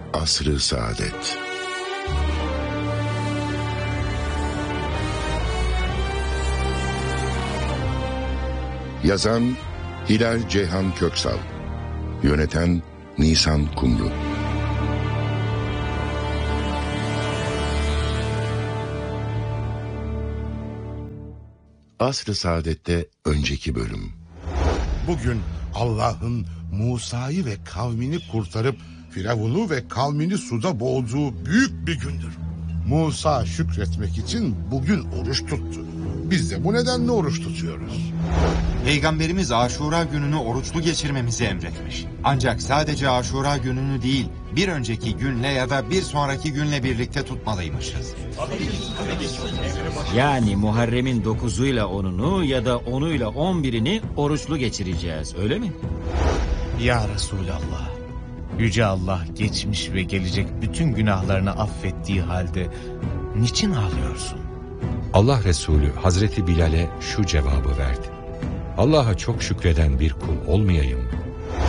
Asr-ı Saadet. Yazan Hilal Ceyhan Köksal, yöneten Nisan Kumru. Asr-ı Saadet'te önceki bölüm. Bugün Allah'ın Musa'yı ve kavmini kurtarıp Firavun'u ve kavmini suda boğduğu büyük bir gündür. Musa şükretmek için bugün oruç tuttu. Biz de bu nedenle oruç tutuyoruz. Peygamberimiz Aşura gününü oruçlu geçirmemizi emretmiş. Ancak sadece Aşura gününü değil, bir önceki günle ya da bir sonraki günle birlikte tutmalıymışız. Yani Muharrem'in 9'uyla 10'unu ya da 10'uyla 11'ini oruçlu geçireceğiz, öyle mi? Ya Resulallah, Yüce Allah geçmiş ve gelecek bütün günahlarını affettiği halde niçin ağlıyorsun? Allah Resulü Hazreti Bilal'e şu cevabı verdi: Allah'a çok şükreden bir kul olmayayım mı?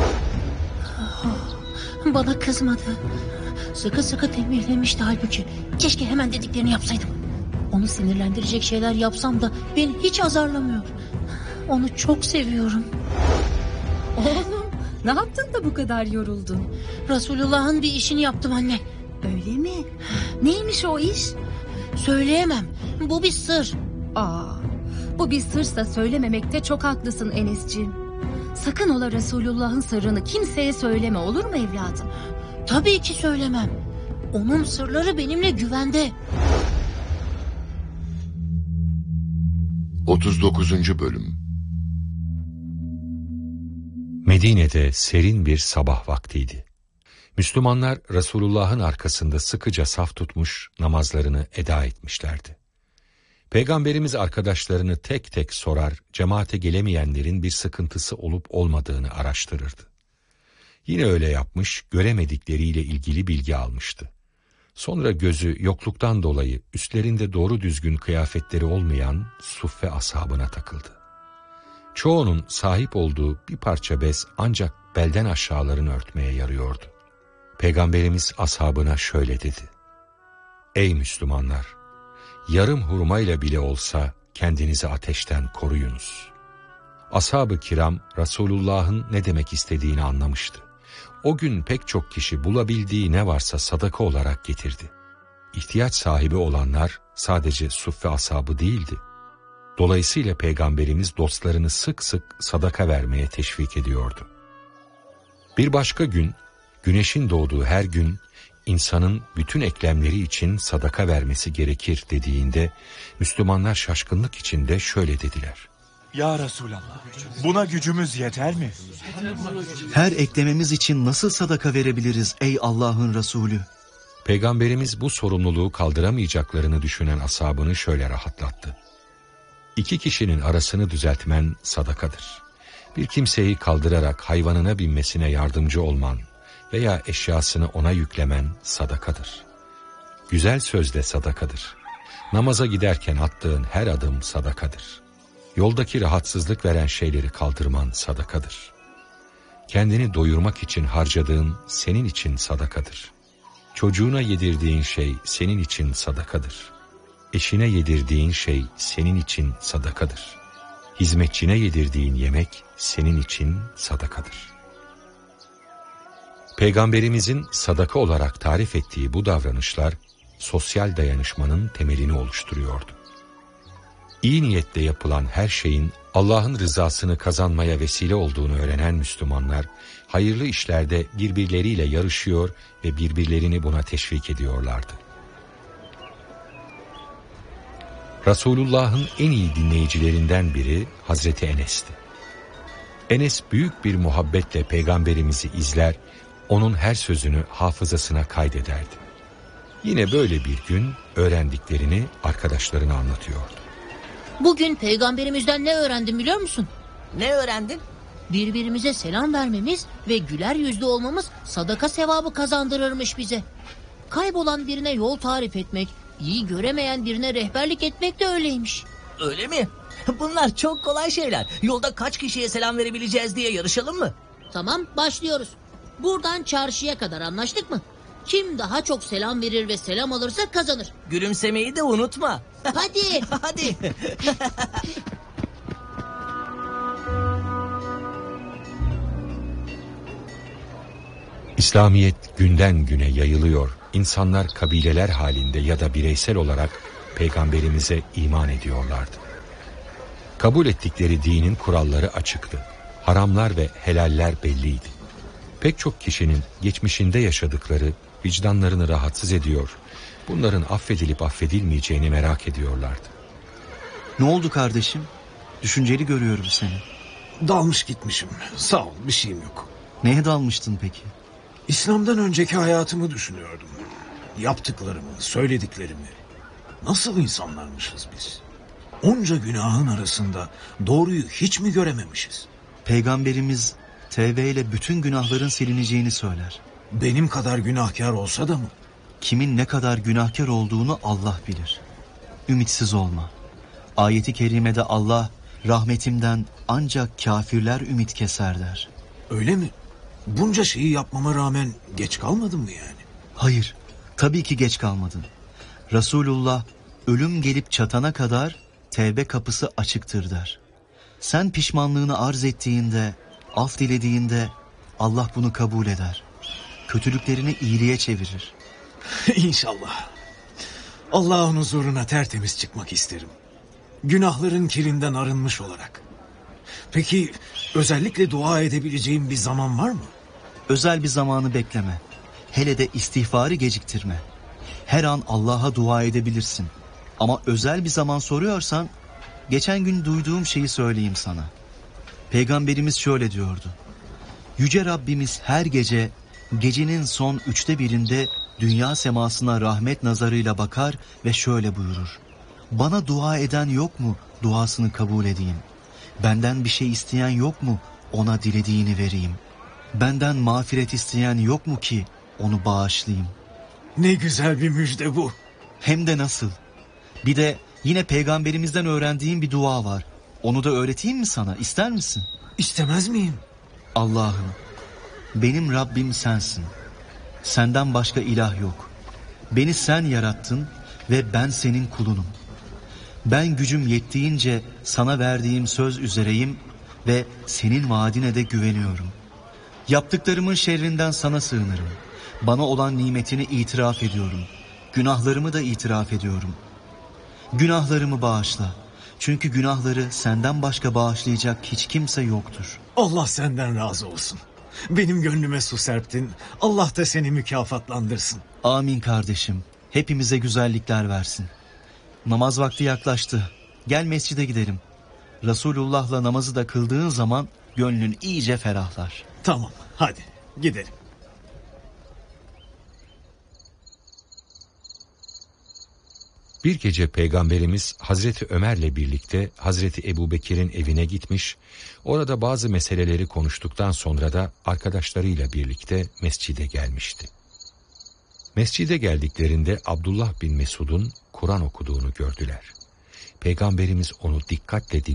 Bana kızmadı. Sıkı sıkı tembihlemişti halbuki. Keşke hemen dediklerini yapsaydım. Onu sinirlendirecek şeyler yapsam da beni hiç azarlamıyor. Onu çok seviyorum. Oğlum, ne yaptın da bu kadar yoruldun? Resulullah'ın bir işini yaptım anne. Öyle mi? Neymiş o iş? Söyleyemem. Bu bir sır. Bu bir sırsa söylememekte çok haklısın Enesciğim. Sakın ola Resulullah'ın sırrını kimseye söyleme, olur mu evladım? Tabii ki söylemem. Onun sırları benimle güvende. 39. Bölüm. Medine'de serin bir sabah vaktiydi. Müslümanlar Resulullah'ın arkasında sıkıca saf tutmuş, namazlarını eda etmişlerdi. Peygamberimiz arkadaşlarını tek tek sorar, cemaate gelemeyenlerin bir sıkıntısı olup olmadığını araştırırdı. Yine öyle yapmış, göremedikleriyle ilgili bilgi almıştı. Sonra gözü yokluktan dolayı üstlerinde doğru düzgün kıyafetleri olmayan suffe ashabına takıldı. Çoğunun sahip olduğu bir parça bez ancak belden aşağılarını örtmeye yarıyordu. Peygamberimiz ashabına şöyle dedi: Ey Müslümanlar! Yarım hurmayla bile olsa kendinizi ateşten koruyunuz. Ashab-ı kiram Resulullah'ın ne demek istediğini anlamıştı. O gün pek çok kişi bulabildiği ne varsa sadaka olarak getirdi. İhtiyaç sahibi olanlar sadece suffe ashabı değildi. Dolayısıyla Peygamberimiz dostlarını sık sık sadaka vermeye teşvik ediyordu. Bir başka gün, güneşin doğduğu her gün insanın bütün eklemleri için sadaka vermesi gerekir dediğinde Müslümanlar şaşkınlık içinde şöyle dediler: Ya Resulallah, buna gücümüz yeter mi? Her eklememiz için nasıl sadaka verebiliriz ey Allah'ın Resulü? Peygamberimiz bu sorumluluğu kaldıramayacaklarını düşünen ashabını şöyle rahatlattı: İki kişinin arasını düzeltmen sadakadır. Bir kimseyi kaldırarak hayvanına binmesine yardımcı olman veya eşyasını ona yüklemen sadakadır. Güzel söz de sadakadır. Namaza giderken attığın her adım sadakadır. Yoldaki rahatsızlık veren şeyleri kaldırman sadakadır. Kendini doyurmak için harcadığın senin için sadakadır. Çocuğuna yedirdiğin şey senin için sadakadır. Eşine yedirdiğin şey senin için sadakadır. Hizmetçine yedirdiğin yemek senin için sadakadır. Peygamberimizin sadaka olarak tarif ettiği bu davranışlar sosyal dayanışmanın temelini oluşturuyordu. İyi niyetle yapılan her şeyin Allah'ın rızasını kazanmaya vesile olduğunu öğrenen Müslümanlar, hayırlı işlerde birbirleriyle yarışıyor ve birbirlerini buna teşvik ediyorlardı. Resulullah'ın en iyi dinleyicilerinden biri Hazreti Enes'ti. Enes büyük bir muhabbetle Peygamberimizi izler, onun her sözünü hafızasına kaydederdi. Yine böyle bir gün öğrendiklerini arkadaşlarına anlatıyordu. Bugün Peygamberimizden ne öğrendim biliyor musun? Ne öğrendin? Birbirimize selam vermemiz ve güler yüzlü olmamız sadaka sevabı kazandırırmış bize. Kaybolan birine yol tarif etmek, iyi göremeyen birine rehberlik etmek de öyleymiş. Öyle mi? Bunlar çok kolay şeyler. Yolda kaç kişiye selam verebileceğiz diye yarışalım mı? Tamam, başlıyoruz. Buradan çarşıya kadar, anlaştık mı? Kim daha çok selam verir ve selam alırsa kazanır. Gülümsemeyi de unutma. Hadi. Hadi. İslamiyet günden güne yayılıyor. İnsanlar kabileler halinde ya da bireysel olarak peygamberimize iman ediyorlardı. Kabul ettikleri dinin kuralları açıktı. Haramlar ve helaller belliydi. Pek çok kişinin geçmişinde yaşadıkları vicdanlarını rahatsız ediyor. Bunların affedilip affedilmeyeceğini merak ediyorlardı. Ne oldu kardeşim? Düşünceli görüyorum seni. Dalmış gitmişim. Sağ ol, bir şeyim yok. Neye dalmıştın peki? İslam'dan önceki hayatımı düşünüyordum. Yaptıklarımı, söylediklerimi. Nasıl insanlarmışız biz? Onca günahın arasında doğruyu hiç mi görememişiz? Peygamberimiz tevbe ile bütün günahların silineceğini söyler. Benim kadar günahkar olsa da mı? Kimin ne kadar günahkar olduğunu Allah bilir. Ümitsiz olma. Ayeti kerimede Allah, rahmetimden ancak kafirler ümit keser der. Öyle mi? Bunca şeyi yapmama rağmen geç kalmadın mı yani? Hayır, tabii ki geç kalmadın. Resulullah, ölüm gelip çatana kadar tevbe kapısı açıktır der. Sen pişmanlığını arz ettiğinde, af dilediğinde Allah bunu kabul eder. Kötülüklerini iyiliğe çevirir. İnşallah. Allah'ın huzuruna tertemiz çıkmak isterim. Günahların kirinden arınmış olarak. Peki özellikle dua edebileceğim bir zaman var mı? Özel bir zamanı bekleme. Hele de istiğfarı geciktirme. Her an Allah'a dua edebilirsin. Ama özel bir zaman soruyorsan, geçen gün duyduğum şeyi söyleyeyim sana. Peygamberimiz şöyle diyordu. Yüce Rabbimiz her gece, gecenin son 1/3'ünde dünya semasına rahmet nazarıyla bakar ve şöyle buyurur. Bana dua eden yok mu, duasını kabul edeyim? Benden bir şey isteyen yok mu, ona dilediğini vereyim? Benden mağfiret isteyen yok mu ki onu bağışlayayım? Ne güzel bir müjde bu. Hem de nasıl? Bir de yine peygamberimizden öğrendiğim bir dua var. Onu da öğreteyim mi sana? İster misin? İstemez miyim? Allah'ım, benim Rabbim sensin. Senden başka ilah yok. Beni sen yarattın ve ben senin kulunum. Ben gücüm yettiğince sana verdiğim söz üzereyim ve senin vaadine de güveniyorum. Yaptıklarımın şerrinden sana sığınırım. Bana olan nimetini itiraf ediyorum. Günahlarımı da itiraf ediyorum. Günahlarımı bağışla. Çünkü günahları senden başka bağışlayacak hiç kimse yoktur. Allah senden razı olsun. Benim gönlüme su serptin. Allah da seni mükafatlandırsın. Amin kardeşim. Hepimize güzellikler versin. Namaz vakti yaklaştı. Gel mescide gidelim. Resulullah'la namazı da kıldığın zaman gönlün iyice ferahlar. Tamam, hadi gidelim. Bir gece Peygamberimiz Hazreti Ömer'le birlikte Hazreti Ebubekir'in evine gitmiş, orada bazı meseleleri konuştuktan sonra da arkadaşlarıyla birlikte mescide gelmişti. Mescide geldiklerinde Abdullah bin Mesud'un Kur'an okuduğunu gördüler. Peygamberimiz onu dikkatle dinledi.